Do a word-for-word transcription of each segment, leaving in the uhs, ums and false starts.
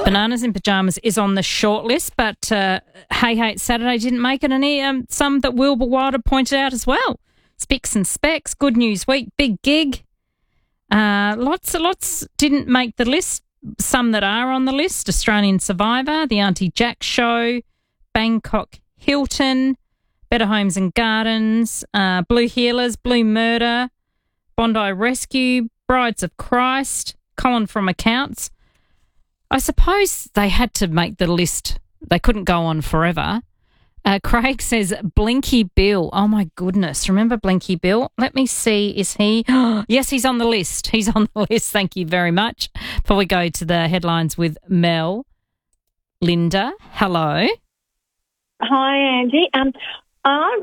Bananas in Pyjamas is on the short list, but uh, Hey Hey It's Saturday didn't make it, and he, um, some that Wilbur Wilder pointed out as well. Spicks and Specs, Good News Week, Big Gig. Uh, lots lots didn't make the list. Some that are on the list: Australian Survivor, The Auntie Jack Show, Bangkok Hilton, Better Homes and Gardens, uh, Blue Healers, Blue Murder, Bondi Rescue, Brides of Christ, Colin from Accounts. I suppose they had to make the list. They couldn't go on forever. Uh, Craig says Blinky Bill. Oh, my goodness. Remember Blinky Bill? Let me see. Is he? Yes, he's on the list. He's on the list. Thank you very much. Before we go to the headlines with Mel. Linda, hello. Hi, Angie. Um, I...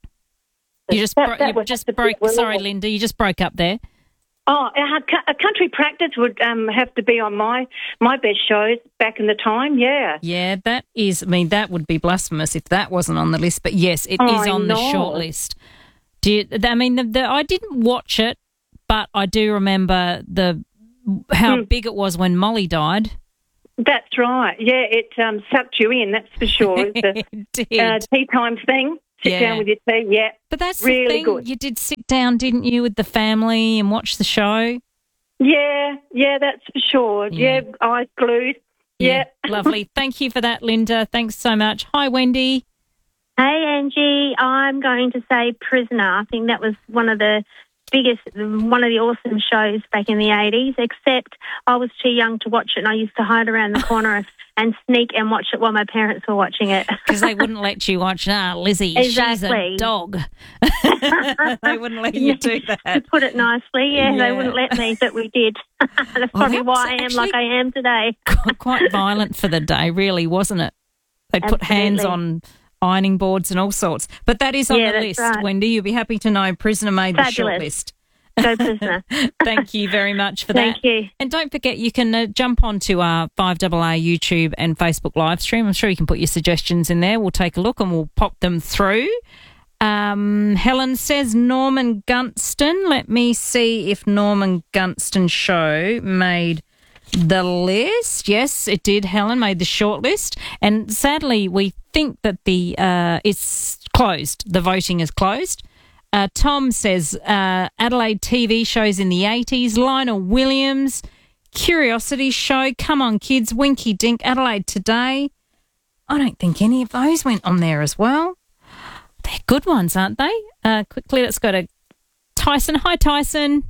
You just, that, bro- that you just broke... well, Sorry, Linda. You just broke up there. Oh, a Country Practice would um, have to be on my, my best shows back in the time, yeah. Yeah, that is, I mean, that would be blasphemous if that wasn't on the list. But yes, it oh, is on the short list. Do you, I mean, the, the, I didn't watch it, but I do remember the how mm. big it was when Molly died. That's right. Yeah, it um, sucked you in, that's for sure. It's a uh, tea time thing. Sit yeah. down with your tea, yeah. But that's really the thing. Good. You did sit down, didn't you, with the family and watch the show? Yeah, yeah, that's for sure. Yeah, yeah eyes glued. Yeah. yeah. Lovely. Thank you for that, Linda. Thanks so much. Hi, Wendy. Hey, Angie. I'm going to say Prisoner. I think that was one of the biggest, one of the awesome shows back in the eighties, except I was too young to watch it and I used to hide around the corner and sneak and watch it while my parents were watching it. Because they wouldn't let you watch, nah, Lizzie, exactly. she's a dog. They wouldn't let you do that. To put it nicely, yeah, yeah. They wouldn't let me, but we did. That's well, probably that why I am like I am today. Quite violent for the day, really, wasn't it? They'd put Absolutely. hands on ironing boards and all sorts. But that is on yeah, the that's list, right. Wendy. You'll be happy to know Prisoner made Fabulous. the short list. Go Prisoner. Thank you very much for Thank that. Thank you. And don't forget, you can uh, jump onto our five A A YouTube and Facebook live stream. I'm sure you can put your suggestions in there. We'll take a look and we'll pop them through. Um, Helen says Norman Gunston. Let me see if Norman Gunston show made the list. Yes, it did. Helen made the short list. And sadly, we think that the uh, it's closed. The voting is closed. Uh, Tom says uh, Adelaide T V shows in the eighties, Lionel Williams, Curiosity Show, Come On Kids, Winky Dink, Adelaide Today. I don't think any of those went on there as well. They're good ones, aren't they? Uh, quickly, let's go to Tyson. Hi, Tyson.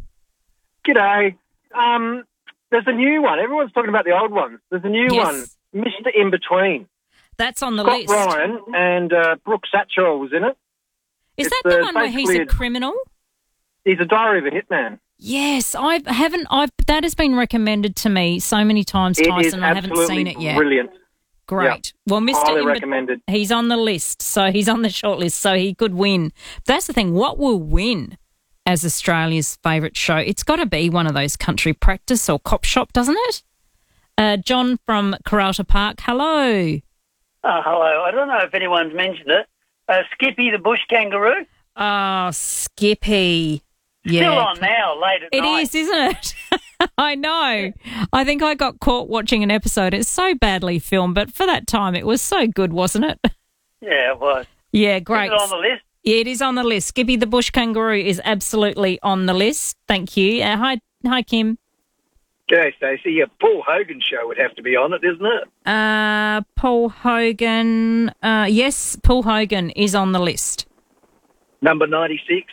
G'day. Um, there's a new one. Everyone's talking about the old ones. There's a new yes. one, Mister In Between. That's on the Scott list. Ryan and uh, Brooke Satchel was in it. Is it's that the uh, one where he's a criminal? He's a diary of a hitman. Yes, I haven't. I've that has been recommended to me so many times, It Tyson. is I haven't seen it yet. Brilliant. Great. Yep. Well, Mister Highly In- recommended. He's on the list, so he's on the short list, so he could win. That's the thing. What will win as Australia's favourite show? It's got to be one of those Country Practice or Cop Shop, doesn't it? Uh, John from Karalta Park. Hello. Oh, hello. I don't know if anyone's mentioned it. Uh, Skippy the Bush Kangaroo. Oh, Skippy. Yeah. Still on now, late at It night. It is, isn't it? I know. I think I got caught watching an episode. It's so badly filmed, but for that time it was so good, wasn't it? Yeah, it was. Yeah, great. Is it on the list? Yeah, it is on the list. Skippy the Bush Kangaroo is absolutely on the list. Thank you. Uh, hi, hi, Kim. G'day, Stacey. Yeah, Paul Hogan show would have to be on it, isn't it? Uh, Paul Hogan. Uh, yes, Paul Hogan is on the list. Number ninety-six.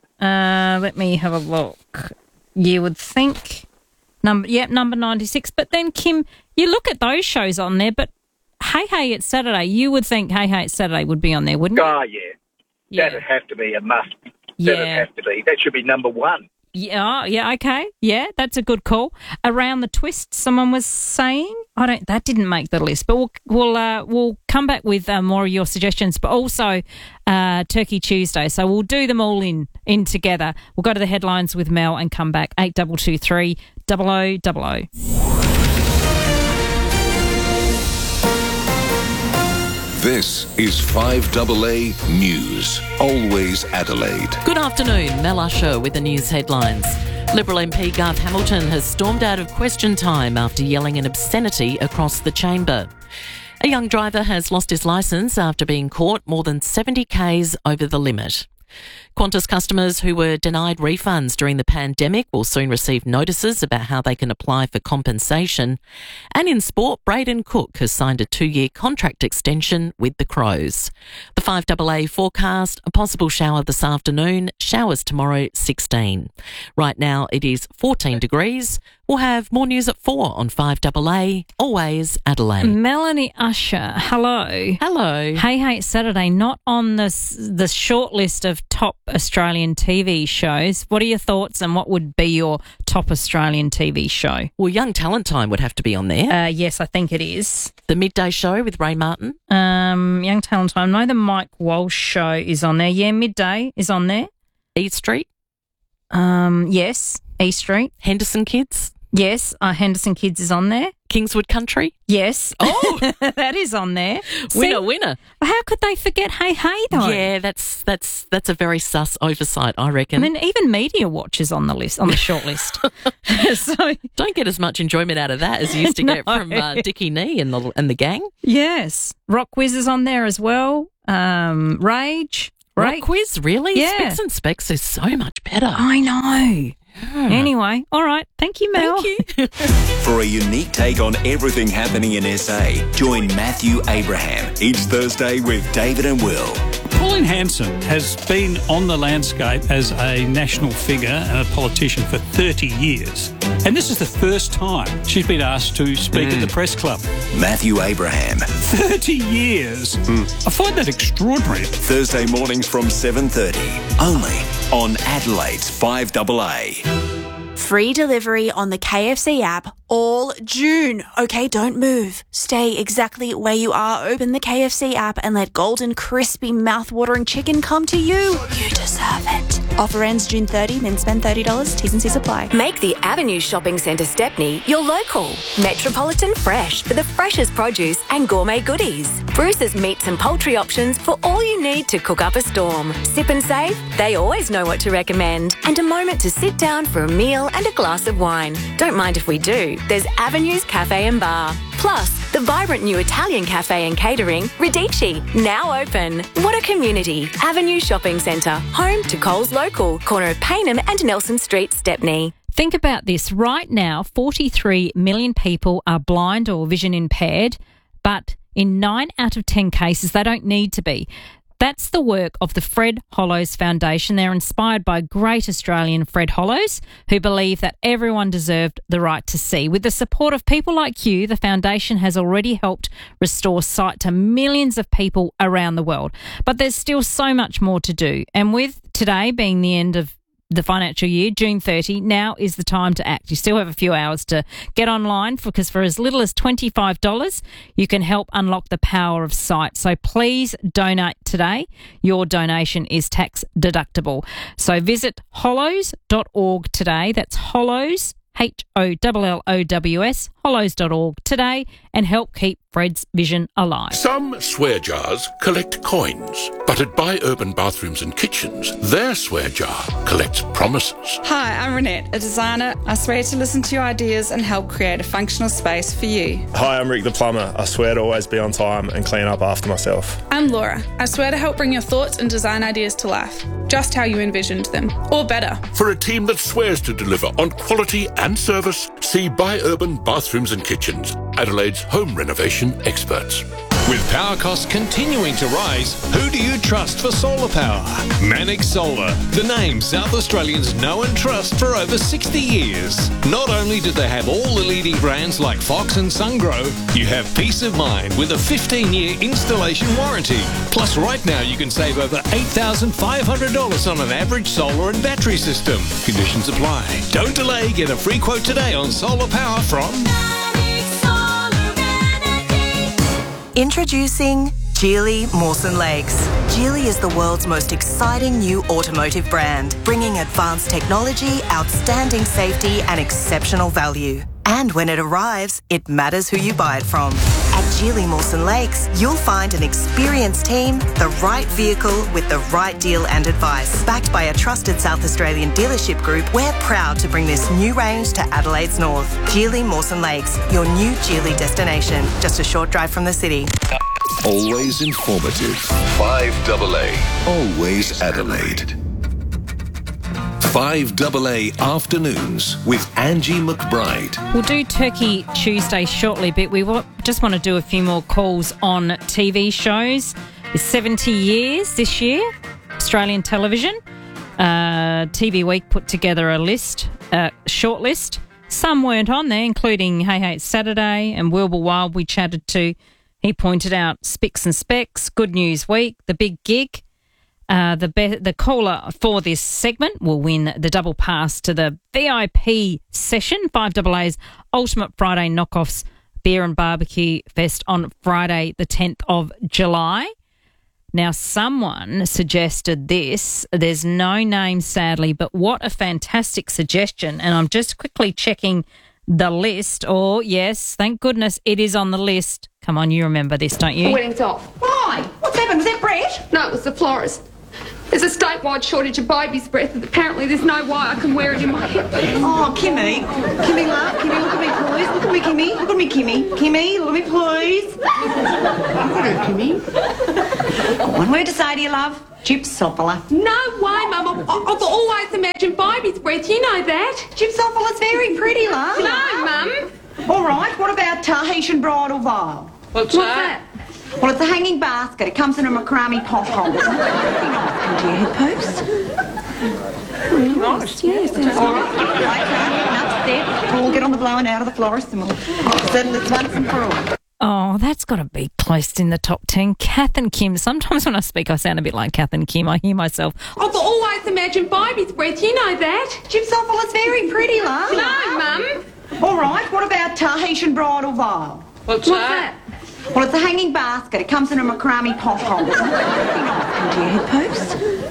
Uh, let me have a look. You would think number, yeah, number ninety-six. But then, Kim, you look at those shows on there. But Hey Hey It's Saturday. You would think Hey Hey It's Saturday would be on there, wouldn't you? Oh yeah, yeah. that'd have to be a must. Yeah. That'd have to be. That should be number one. Yeah, yeah, okay. Yeah, that's a good call. Around the Twist, someone was saying. I don't. That didn't make the list, but we'll we'll uh, we'll come back with uh, more of your suggestions. But also uh, Turkey Tuesday, so we'll do them all in in together. We'll go to the headlines with Mel and come back eight double two three double o double o. This is five A A News, always Adelaide. Good afternoon, Mel Usher with the news headlines. Liberal M P Garth Hamilton has stormed out of question time after yelling an obscenity across the chamber. A young driver has lost his licence after being caught more than seventy kays over the limit. Qantas customers who were denied refunds during the pandemic will soon receive notices about how they can apply for compensation. And in sport, Braden Cook has signed a two-year contract extension with the Crows. The five A A forecast, a possible shower this afternoon, showers tomorrow sixteen. Right now it is fourteen degrees. We'll have more news at four on five A A, always Adelaide. Melanie Usher, hello. Hello. Hey Hey It's Saturday, not on the, the short list of top Australian T V shows. What are your thoughts and what would be your top Australian T V show? Well, Young Talent Time would have to be on there. Uh, yes, I think it is. The Midday Show with Ray Martin. Um, Young Talent Time. I know the Mike Walsh show is on there. Yeah, Midday is on there. E Street. Um, yes, E Street. Henderson Kids. Yes, uh, Henderson Kids is on there. Kingswood Country. Yes. Oh, that is on there. winner, See, winner. How could they forget Hey Hey though? Yeah, that's that's that's a very sus oversight, I reckon. I mean, even Media Watch is on the list, on the short list. So don't get as much enjoyment out of that as you used to No. get from uh, Dickie Nee and the and the gang. yes, Rock Quiz is on there as well. Um, Rage. Rock Right? Quiz, really? Yeah. Specs and Specs is so much better. I know. Yeah. Anyway, all right. Thank you, Mel. Thank you. For a unique take on everything happening in S A, join Matthew Abraham each Thursday with David and Will. Pauline Hanson has been on the landscape as a national figure and a politician for thirty years. And this is the first time she's been asked to speak mm. at the press club. Matthew Abraham. thirty years. Mm. I find that extraordinary. Thursday mornings from seven thirty, only on Adelaide's five A A. Free delivery on the K F C app all June. Okay, don't move. Stay exactly where you are. Open the K F C app and let golden, crispy, mouth-watering chicken come to you. You deserve it. Offer ends June thirtieth, then spend thirty dollars. T's and C's apply. Make the Avenue Shopping Centre Stepney your local. Metropolitan Fresh for the freshest produce and gourmet goodies. Bruce's meats and poultry options for all you need to cook up a storm. Sip and Save, they always know what to recommend. And a moment to sit down for a meal and a glass of wine. Don't mind if we do. There's Avenues Cafe and Bar. Plus, the vibrant new Italian cafe and catering, Radici, now open. What a community. Avenue Shopping Centre, home to Coles Local, corner of Paynham and Nelson Street, Stepney. Think about this. Right now, forty-three million people are blind or vision impaired, but in nine out of ten cases, they don't need to be. That's the work of the Fred Hollows Foundation. They're inspired by great Australian Fred Hollows, who believe that everyone deserved the right to see. With the support of people like you, the foundation has already helped restore sight to millions of people around the world. But there's still so much more to do. And with today being the end of the financial year, June thirtieth, now is the time to act. You still have a few hours to get online because for as little as twenty-five dollars, you can help unlock the power of sight. So please donate today. Your donation is tax deductible. So visit hollows dot org today. That's Hollows, H O L L O W S, hollows dot org today, and help keep Fred's vision alive. Some swear jars collect coins, but at Buy Urban Bathrooms and Kitchens, their swear jar collects promises. Hi, I'm Renette, a designer. I swear to listen to your ideas and help create a functional space for you. Hi, I'm Rick the plumber. I swear to always be on time and clean up after myself. I'm Laura. I swear to help bring your thoughts and design ideas to life, just how you envisioned them, or better. For a team that swears to deliver on quality and service, see Buy Urban Bathrooms and Kitchens, Adelaide's home renovation experts. With power costs continuing to rise, who do you trust for solar power? Manix Solar, the name South Australians know and trust for over sixty years. Not only do they have all the leading brands like Fox and Sungrow, you have peace of mind with a fifteen-year installation warranty. Plus, right now you can save over eight thousand five hundred dollars on an average solar and battery system. Conditions apply. Don't delay. Get a free quote today on solar power from Introducing Geely Mawson Lakes. Geely is the world's most exciting new automotive brand, bringing advanced technology, outstanding safety and exceptional value. And when it arrives, it matters who you buy it from. At Geely Mawson Lakes, you'll find an experienced team, the right vehicle with the right deal and advice. Backed by a trusted South Australian dealership group, we're proud to bring this new range to Adelaide's north. Geely Mawson Lakes, your new Geely destination. Just a short drive from the city. Always informative. five double A. Always Adelaide. five double A Afternoons with Angie McBride. We'll do Turkey Tuesday shortly, but we wa- just want to do a few more calls on T V shows. It's seventy years this year, Australian television. Uh, T V Week put together a list, a short list. Some weren't on there, including Hey Hey It's Saturday and Wilbur Wilde we chatted to. He pointed out Spicks and Specs, Good News Week, The Big Gig. Uh, the be- the caller for this segment will win the double pass to the V I P session, five double A's Ultimate Friday Knockoffs Beer and Barbecue Fest on Friday the tenth of July. Now, someone suggested this. There's no name, sadly, but what a fantastic suggestion. And I'm just quickly checking the list. Oh, yes, thank goodness it is on the list. Come on, you remember this, don't you? The wedding's off. Why? What's happened? Was that Brett? No, it was the florist. There's a statewide shortage of baby's breath, and apparently there's no way I can wear it in my hip. Oh, Kimmy. Kimmy, love. Kimmy, look at me, please. Look at me, Kimmy. Look at me, Kimmy. Kimmy, look at me, please. Look at her, Kimmy. Got one word to say to you, love. Gypsophila. No way, Mum. I've, I've always imagined baby's breath. You know that. Gypsophila's very pretty, love. No, Mum. All right, what about Tahitian bridal veil? What's that? Well, it's a hanging basket. It comes in a macrame pot holder. Into your head post. Really nice. Yes. All right. Okay, enough said. We'll get on the blowing out of the florist and we'll settle this once and for all. Oh, that's got to be close in the top ten. Kath and Kim. Sometimes when I speak, I sound a bit like Kath and Kim. I hear myself. I've always imagined baby's breath. You know that. Gypsophila's very pretty, love. No, Mum. All right, what about Tahitian bridal veil? What's, What's that? Well, it's a hanging basket. It comes in a macrame pot holder. Into your head post.